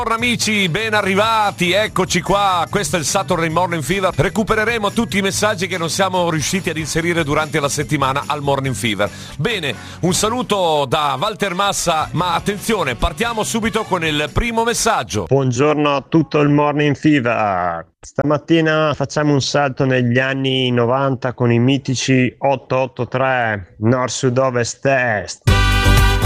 Buongiorno amici, ben arrivati, eccoci qua, questo è il Saturday Morning Fever. Recupereremo tutti i messaggi che non siamo riusciti ad inserire durante la settimana al Morning Fever. Bene, un saluto da Walter Massa, ma attenzione, partiamo subito con il primo messaggio. Buongiorno a tutto il Morning Fever. Stamattina facciamo un salto negli anni 90 con i mitici 883 Nord, Sud, Ovest, Est.